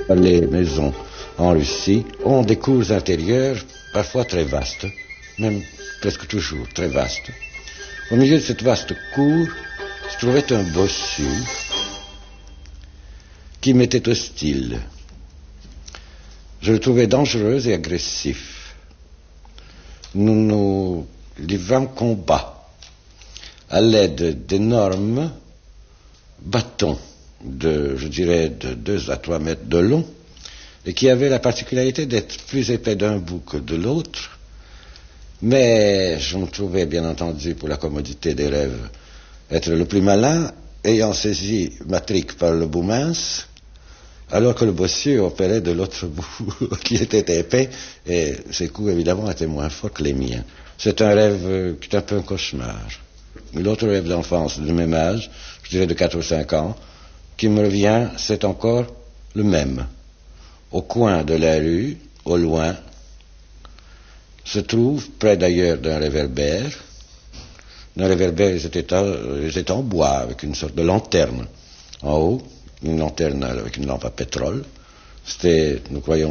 Les maisons en Russie ont des cours intérieures parfois très vastes, même presque toujours très vastes. Au milieu de cette vaste cour se trouvait un bossu qui m'était hostile. Je le trouvais dangereux et agressif. Nous nous livrâmes combat à l'aide d'énormes bâtons de 2 à 3 mètres de long et qui avaient la particularité d'être plus épais d'un bout que de l'autre. Mais je me trouvais bien entendu, pour la commodité des rêves, être le plus malin, ayant saisi ma trique par le bout mince, alors que le bossu opérait de l'autre bout qui était épais, et ses coups évidemment étaient moins forts que les miens. C'est un rêve qui est un peu un cauchemar. L'autre rêve d'enfance de même âge, je dirais de 4 ou 5 ans, qui me revient, c'est encore le même. Au coin de la rue, au loin, se trouve, près d'ailleurs d'un réverbère, ils étaient en bois, avec une sorte de lanterne en haut, une lanterne avec une lampe à pétrole. C'était, nous croyons,